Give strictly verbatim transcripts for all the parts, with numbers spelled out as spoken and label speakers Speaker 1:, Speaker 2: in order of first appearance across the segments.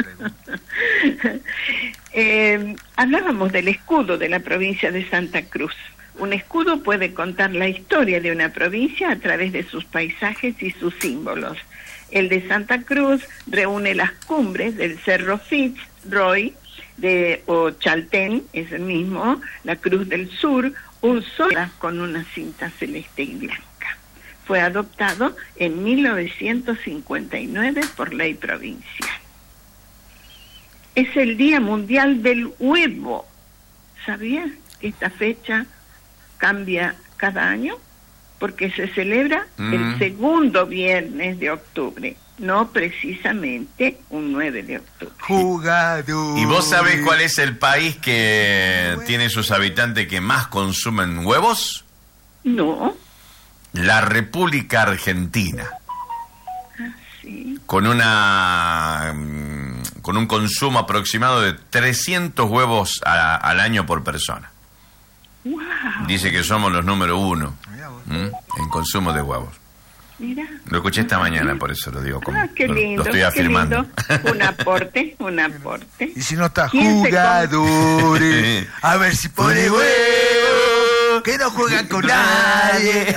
Speaker 1: eh, hablábamos del escudo de la provincia de Santa Cruz. Un escudo puede contar la historia de una provincia a través de sus paisajes y sus símbolos. El de Santa Cruz reúne las cumbres del Cerro Fitzroy de, o Chaltén, es el mismo, la Cruz del Sur, un sol con una cinta celeste y blanca. Fue adoptado en mil novecientos cincuenta y nueve por ley provincial. Es el Día Mundial del Huevo. ¿Sabías que esta fecha cambia cada año? Porque se celebra mm. el segundo viernes de octubre, no precisamente un nueve de octubre.
Speaker 2: Jugador.
Speaker 3: ¿Y vos sabés cuál es el país que tiene sus habitantes que más consumen huevos?
Speaker 1: No.
Speaker 3: La República Argentina.
Speaker 1: Ah, sí.
Speaker 3: Con una con un consumo aproximado de trescientos huevos a, al año por persona.
Speaker 1: Wow.
Speaker 3: Dice que somos los número uno ¿m? en consumo de huevos.
Speaker 1: Mira.
Speaker 3: Lo escuché esta mañana, por eso lo digo. Como,
Speaker 1: ah, qué lindo,
Speaker 3: lo, lo estoy afirmando.
Speaker 1: Qué lindo. Un aporte, un aporte.
Speaker 2: Y si no está jugadores, a ver si pone huevo, que no juegan con nadie.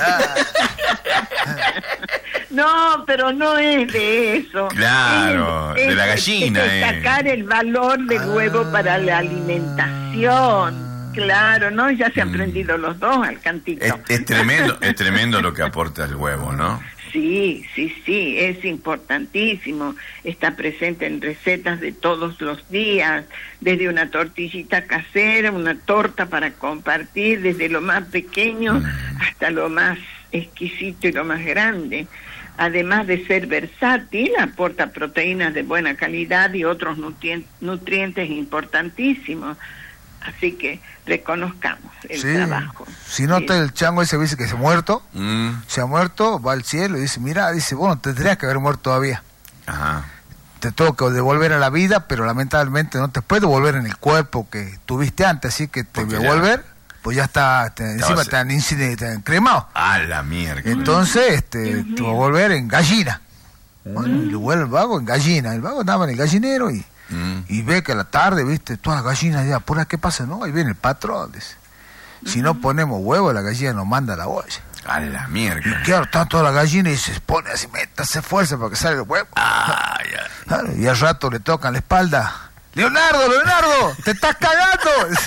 Speaker 1: No, pero no es de eso.
Speaker 3: Claro,
Speaker 1: es,
Speaker 3: de
Speaker 1: es,
Speaker 3: la gallina.
Speaker 1: Es destacar eh. el valor del ah. huevo para la alimentación. Claro, ¿no? Ya se han prendido los dos al cantito.
Speaker 3: Es, es tremendo, es tremendo lo que aporta el huevo, ¿no?
Speaker 1: Sí, sí, sí, es importantísimo. Está presente en recetas de todos los días, desde una tortillita casera, una torta para compartir, desde lo más pequeño mm. hasta lo más exquisito y lo más grande. Además de ser versátil, aporta proteínas de buena calidad y otros nutrien- nutrientes importantísimos. Así que reconozcamos el
Speaker 2: sí.
Speaker 1: trabajo.
Speaker 2: Si no
Speaker 1: sí.
Speaker 2: está el chango ese, dice que se ha muerto, mm. se ha muerto, va al cielo y dice, mira, dice, bueno, tendrías que haber muerto todavía.
Speaker 3: Ajá.
Speaker 2: Te tengo que devolver a la vida, pero lamentablemente no te puedo devolver en el cuerpo que tuviste antes, así que te voy a devolver, pues ya está, te, encima te han, te han cremado.
Speaker 3: A la mierda.
Speaker 2: Entonces, este, te voy a volver en gallina. Mm. Bueno, y le vuelve el vago en gallina. El vago andaba en el gallinero y Mm. y ve que a la tarde, viste, todas las gallinas ya, ¿por qué pasa? No, ahí viene el patrón, dice. Si no ponemos huevo, la gallina nos manda la olla.
Speaker 3: A la mierda.
Speaker 2: Y claro, está toda la gallina y se pone así, métase fuerza para que salga el huevo.
Speaker 3: Ah, ya.
Speaker 2: Claro, y al rato le tocan la espalda. Leonardo, Leonardo, te estás cagando.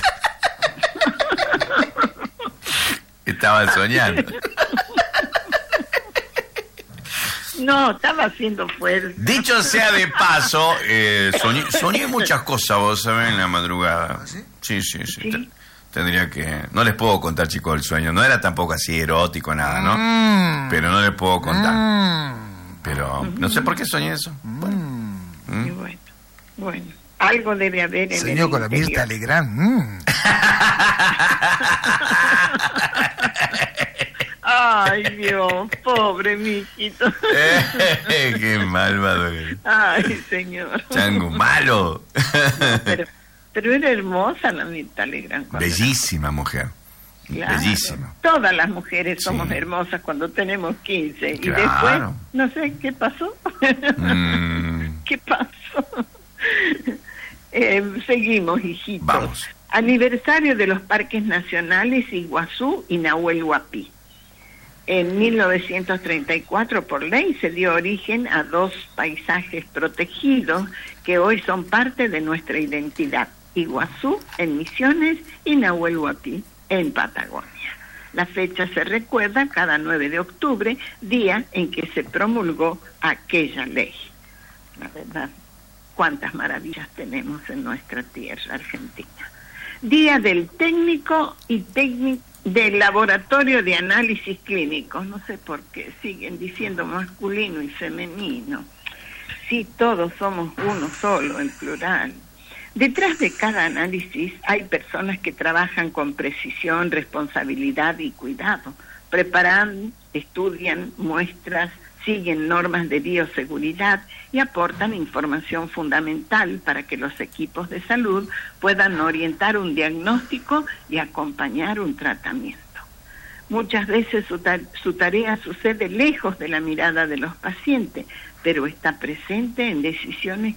Speaker 3: Estaba soñando.
Speaker 1: No, estaba haciendo fuerza.
Speaker 3: Dicho sea de paso, eh, soñé, soñé muchas cosas, vos sabés, en la madrugada.
Speaker 2: ¿Sí?
Speaker 3: Sí, sí, sí.
Speaker 1: ¿Sí?
Speaker 3: T- tendría que... No les puedo contar, chicos, el sueño. No era tampoco así erótico, nada, ¿no?
Speaker 2: Mm.
Speaker 3: Pero no les puedo contar.
Speaker 2: Mm.
Speaker 3: Pero no sé por qué soñé eso.
Speaker 2: Mm.
Speaker 3: Bueno. ¿Mm?
Speaker 1: Y bueno, bueno, algo debe haber en
Speaker 2: Soñó
Speaker 1: el
Speaker 2: con la
Speaker 1: interior.
Speaker 2: Mirta Legrand. Mm.
Speaker 1: Ay, Dios, pobre mijito.
Speaker 3: Eh, qué malvado.
Speaker 1: Ay, señor.
Speaker 3: Chango malo.
Speaker 1: No, pero, pero era hermosa la Mirta Legrand.
Speaker 3: Bellísima mujer.
Speaker 1: Claro.
Speaker 3: Bellísima.
Speaker 1: Todas las mujeres somos
Speaker 3: Sí.
Speaker 1: hermosas cuando tenemos quince. Y
Speaker 3: Claro.
Speaker 1: después, no sé, ¿qué pasó?
Speaker 3: Mm.
Speaker 1: ¿Qué pasó? eh, seguimos, hijitos.
Speaker 3: Vamos.
Speaker 1: Aniversario de los parques nacionales Iguazú y Nahuel Huapi. En mil novecientos treinta y cuatro, por ley, se dio origen a dos paisajes protegidos que hoy son parte de nuestra identidad. Iguazú en Misiones y Nahuel Huapi en Patagonia. La fecha se recuerda cada nueve de octubre, día en que se promulgó aquella ley. La verdad, cuántas maravillas tenemos en nuestra tierra argentina. Día del técnico y técnico del laboratorio de análisis clínicos. No sé por qué siguen diciendo masculino y femenino. Sí, todos somos uno solo, en plural. Detrás de cada análisis hay personas que trabajan con precisión, responsabilidad y cuidado. Preparan, estudian muestras, siguen normas de bioseguridad y aportan información fundamental para que los equipos de salud puedan orientar un diagnóstico y acompañar un tratamiento. Muchas veces su, ta- su tarea sucede lejos de la mirada de los pacientes, pero está presente en decisiones